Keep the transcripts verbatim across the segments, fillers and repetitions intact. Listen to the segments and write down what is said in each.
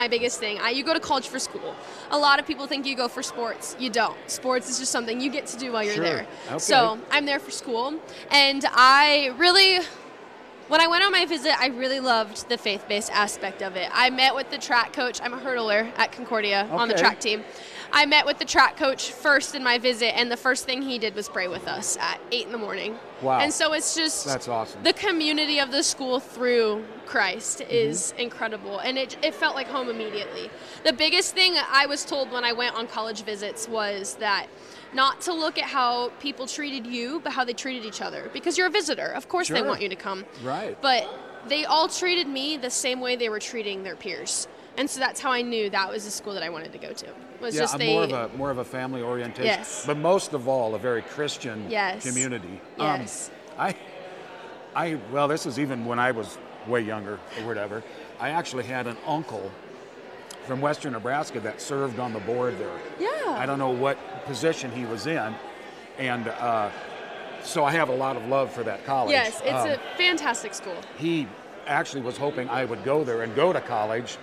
my biggest thing. I, you go to college for school. A lot of people think you go for sports. You don't. Sports is just something you get to do while you're Sure. there. Okay. So I'm there for school. And I really, when I went on my visit, I really loved the faith-based aspect of it. I met with the track coach. I'm a hurdler at Concordia on the Okay. track team. I met with the track coach first in my visit, and the first thing he did was pray with us at eight in the morning. Wow. And so it's just That's awesome. the community of the school through Christ Mm-hmm. is incredible, and it, it felt like home immediately. The biggest thing I was told when I went on college visits was that not to look at how people treated you, but how they treated each other, because you're a visitor. Of course they Sure. want you to come. Right. But they all treated me the same way they were treating their peers. And so that's how I knew that was the school that I wanted to go to. Was Yeah, just a they, more of a more of a family orientation. Yes. But most of all, a very Christian Yes. community. Yes. Um, I, I well, this is even when I was way younger or whatever. I actually had an uncle from Western Nebraska that served on the board there. Yeah. I don't know what position he was in, and uh, so I have a lot of love for that college. Yes, it's Um, a fantastic school. he actually was hoping I would go there and go to college.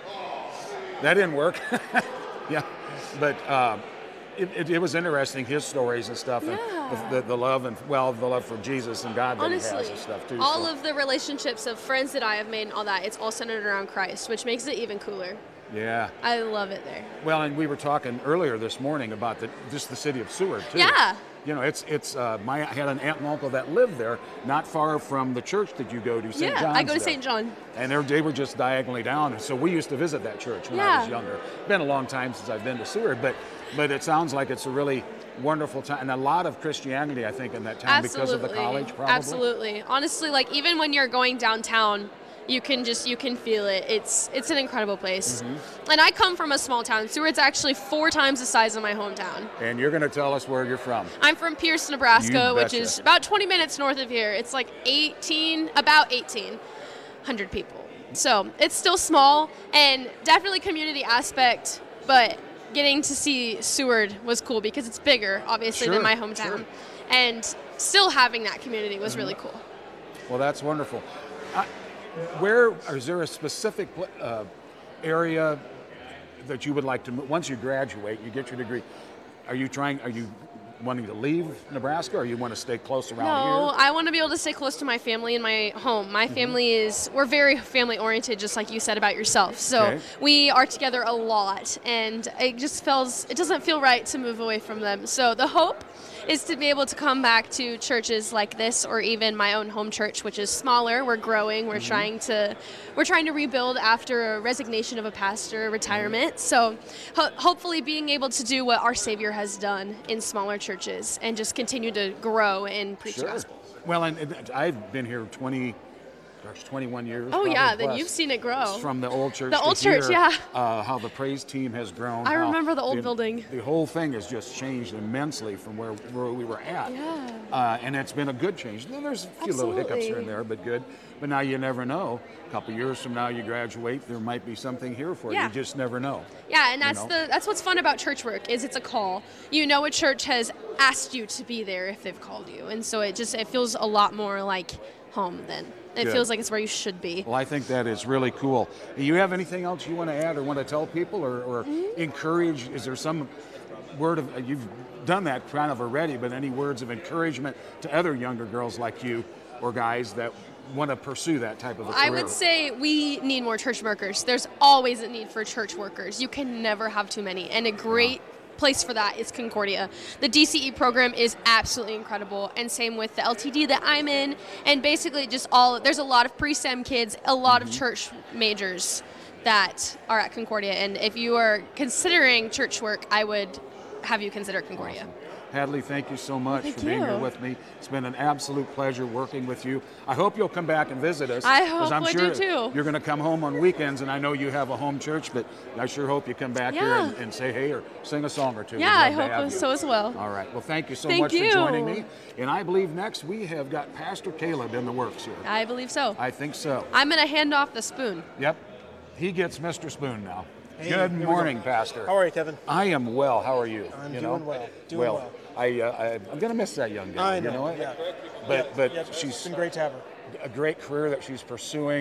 That didn't work. Yeah, but um, it, it, it was interesting, his stories and stuff, Yeah. and the, the, the love and well, the love for Jesus and God that Honestly, he has and stuff too. all so, of the relationships of friends that I have made and all that, it's all centered around Christ, which makes it even cooler. yeah. I love it there. Well, and we were talking earlier this morning about the just the city of Seward too. Yeah. You know, it's it's. Uh, my I had an aunt and uncle that lived there, not far from the church that you go to, Saint Yeah, John's. I go to there. Saint John. And they're- they were just diagonally down. So we used to visit that church when I was Yeah. younger. Been a long time since I've been to Seward, but but it sounds like it's a really wonderful time and a lot of Christianity, I think, in that town because of the college, probably. Absolutely. Honestly, like even when you're going downtown, you can just you can feel it. It's it's an incredible place. Mm-hmm. And I come from a small town. Seward's actually four times the size of my hometown. And you're going to tell us where you're from. I'm from Pierce, Nebraska, You which betcha. is about twenty minutes north of here. It's like eighteen, about eighteen hundred people. So it's still small and definitely community aspect, but getting to see Seward was cool because it's bigger, obviously, Sure, than my hometown. sure. And still having that community was really cool. Well, that's wonderful. I, where is there a specific pl- uh, area that you would like to move? Once you graduate, you get your degree. Are you trying? Are you wanting to leave Nebraska, or you want to stay close around No, here? I want to be able to stay close to my family and my home. My family is, we're very family oriented, just like you said about yourself. So Okay. we are together a lot, and it just feels, it doesn't feel right to move away from them. So the hope is to be able to come back to churches like this, or even my own home church, which is smaller. We're growing. We're trying to, we're trying to rebuild after a resignation of a pastor, retirement. So ho- hopefully being able to do what our Savior has done in smaller churches and just continue to grow and preach the Sure. gospel. Well, and, and I've been here twenty, gosh, twenty-one years. Oh probably yeah, then plus. you've seen it grow. From the old church. The to old church, here, yeah. Uh, how the praise team has grown. I how remember the old building. The whole thing has just changed immensely from where, where we were at. Yeah. Uh, and it's been a good change. Then there's a few little hiccups Absolutely. here and there, but good. But now you never know. A couple years from now, you graduate, there might be something here for you. Yeah. You just never know. Yeah, and that's know? the that's what's fun about church work is it's a call. You know a church has asked you to be there if they've called you, and so it just it feels a lot more like home then. It Good. feels like it's where you should be. Well, I think that is really cool. Do you have anything else you want to add or want to tell people or, or Mm-hmm. encourage? Is there some word of, you've done that kind of already, but any words of encouragement to other younger girls like you or guys that want to pursue that type of a career? I would say we need more church workers. There's always a need for church workers. You can never have too many. And a great place for that is Concordia. The D C E program is absolutely incredible, and same with the L T D that I'm in, and basically just all, there's a lot of pre-STEM kids, a lot of church majors that are at Concordia, and if you are considering church work, I would have you consider Concordia. Awesome. Hadley, thank you so much Thank for being here you. with me. It's been an absolute pleasure working with you. I hope you'll come back and visit us. I 'cause hope I'm I sure do too. You're going to come home on weekends, and I know you have a home church, but I sure hope you come back here Yeah. and, and say hey or sing a song or two. Yeah, We'd I love to hope have you. so as well. All right. Well, thank you so Thank much you. for joining me. And I believe next we have got Pastor Caleb in the works here. I believe so. I think so. I'm going to hand off the spoon. Yep. He gets Mister Spoon now. Hey, Good here we morning, go. Pastor. How are you, Kevin? I am well. How are you? I'm you doing know? well. Doing well. I, uh, I, I'm going to miss that young gal. I know. You know what? Yeah. But Yeah, but yeah, it's she's been great to have her. a great career that she's pursuing.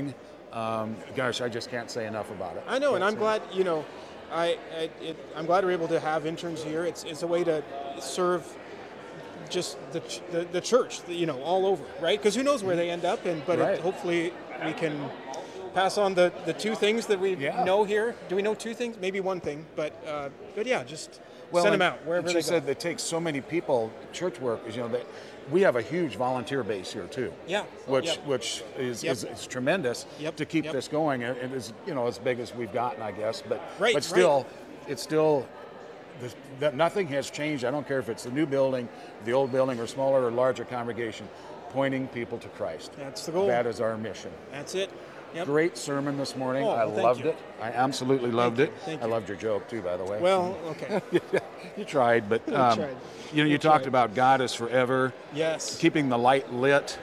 Um, gosh, I just can't say enough about it. I know, and Can't I'm say glad, you know, I, I it, I'm glad we're able to have interns here. It's it's a way to serve just the ch- the, the church, you know, all over, right? Because who knows where they end up, and but Right. it, hopefully we can pass on the, the two things that we Yeah. know here. Do we know two things? Maybe one thing, but uh, but yeah, just Well, send them and- out wherever and they she go. said it takes so many people, church workers, you know, that we have a huge volunteer base here too. Yeah. Which Yep. which is, Yep. is, is tremendous Yep. to keep Yep. this going. And it is, you know, as big as we've gotten, I guess. But Right, but still, it's still the, that nothing has changed. I don't care if it's the new building, the old building, or smaller or larger congregation, pointing people to Christ. That's the goal. That is our mission. That's it. Yep. Great sermon this morning. Oh, I well, thank loved you. it. I absolutely loved you. it. Thank I you. loved your joke too, by the way. Well, okay. You tried, but I um, tried. you know, We you talked tried. about God is forever, Yes. keeping the light lit,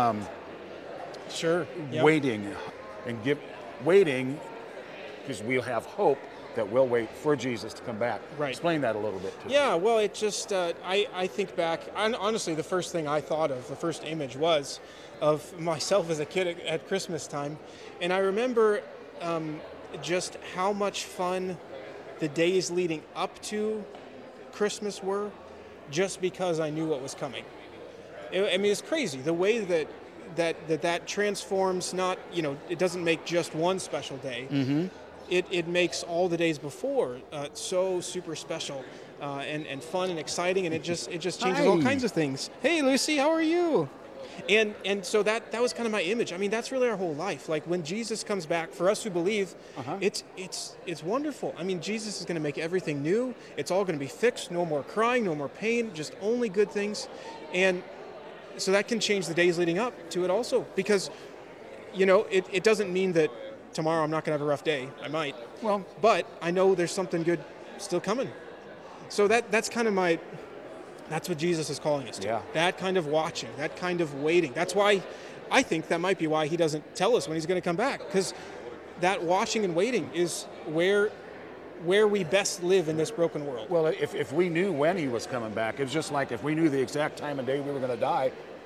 Sure. Yep. waiting, and give waiting because we'll have hope that we'll wait for Jesus to come back. Right. Explain that a little bit. Too. Yeah, well, it just, uh, I, I think back, and honestly, the first thing I thought of, the first image was of myself as a kid at, at Christmas time. And I remember um, just how much fun the days leading up to Christmas were, just because I knew what was coming. It- I mean, it's crazy, the way that that, that, that transforms not, you know, it doesn't make just one special day. Mm-hmm. It, it makes all the days before uh, so super special uh, and, and fun and exciting, and it just it just changes all Hi. kinds of things. Hey, Lucy, how are you? And and so that that was kind of my image. I mean, that's really our whole life. Like when Jesus comes back, for us who believe, Uh-huh. it's it's it's wonderful. I mean, Jesus is going to make everything new. It's all going to be fixed. No more crying, no more pain, just only good things. And so that can change the days leading up to it also, because you know it, it doesn't mean that tomorrow I'm not going to have a rough day. I might. Well, But I know there's something good still coming. So that that's kind of my, that's what Jesus is calling us to. Yeah. That kind of watching, that kind of waiting. That's why, I think that might be why he doesn't tell us when he's going to come back. Because that watching and waiting is where where we best live in this broken world. well, if, if we knew when he was coming back, it's just like if we knew the exact time and day we were going to die,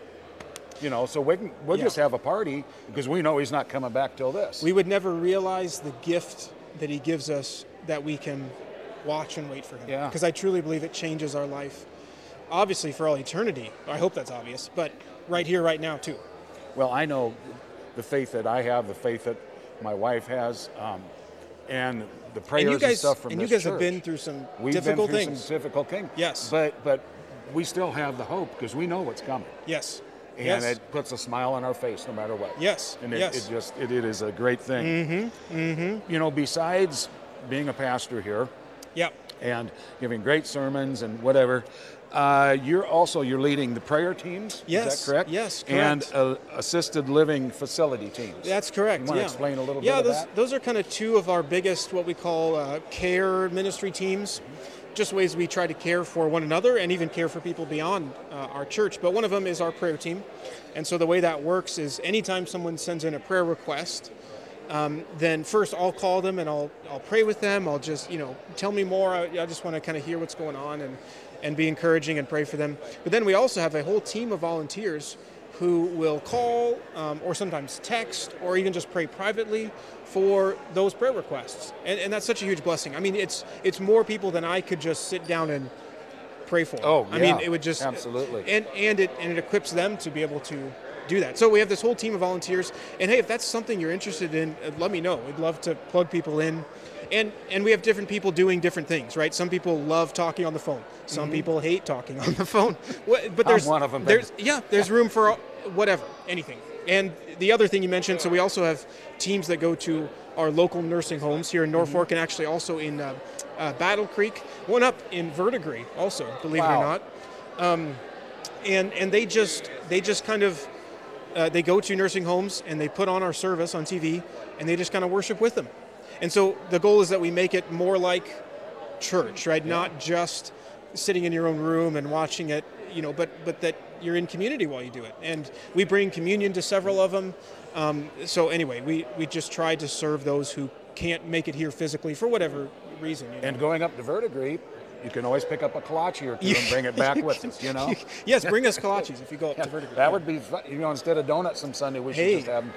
you know, so we can, we'll Yeah. just have a party because we know he's not coming back till this. We would never realize the gift that he gives us, that we can watch and wait for him. Yeah. Because I truly believe it changes our life. Obviously for all eternity. I hope that's obvious. But right here, right now, too. Well, I know the faith that I have, the faith that my wife has, um, and the prayers And and, you guys, stuff from and you this guys have church. been through some We've difficult been through things. some difficult things. Yes. But but we still have the hope because we know what's coming, Yes. and yes. it puts a smile on our face no matter what. Yes. And it, yes. it just it, it is a great thing. Mm-hmm. Mm-hmm. You know, besides being a pastor here Yep. and giving great sermons and whatever, uh, you're also you're leading the prayer teams. Yes, Is that correct? yes, And correct. uh, assisted living facility teams. That's correct. You want to yeah. explain a little yeah, bit of those, that? those are kind of two of our biggest, what we call uh, care ministry teams. Just ways we try to care for one another and even care for people beyond uh, our church. But one of them is our prayer team. And so the way that works is anytime someone sends in a prayer request, um, then first I'll call them and I'll I'll pray with them. I'll just, you know, tell me more. I, I just want to kind of hear what's going on and, and be encouraging and pray for them. But then we also have a whole team of volunteers who will call um, or sometimes text or even just pray privately for those prayer requests. And, and that's such a huge blessing. I mean, it's it's more people than I could just sit down and pray for. Oh, I yeah, mean, it would just absolutely. And and it and it equips them to be able to do that. So we have this whole team of volunteers. And hey, if that's something you're interested in, uh, let me know. We'd love to plug people in. And and we have different people doing different things, right? Some people love talking on the phone. Some people hate talking on the phone. Wha- But there's one of 'em, There's yeah, there's room for all- whatever, anything. And the other thing you mentioned, so we also have teams that go to our local nursing homes here in Norfolk and actually also in uh, uh, Battle Creek, one up in Verdigris also, believe it Wow. or not. Um, and and they just they just kind of uh, they go to nursing homes and they put on our service on T V and they just kind of worship with them. And so the goal is that we make it more like church, right? Not just sitting in your own room and watching it, you know, but but that you're in community while you do it. And we bring communion to several of them. Um, so anyway, we, we just try to serve those who can't make it here physically for whatever reason. You know? And going up to Verdigris, you can always pick up a kolache or two and bring it back with us, you know? Yes, bring us kolaches if you go up to Vertigo. That would be fun. You know, instead of donuts on Sunday, we should Hey. just have,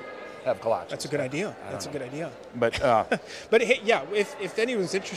have Colossians. That's a good idea. That's a know. good idea. But uh, But hey, yeah, if, if anyone's interested.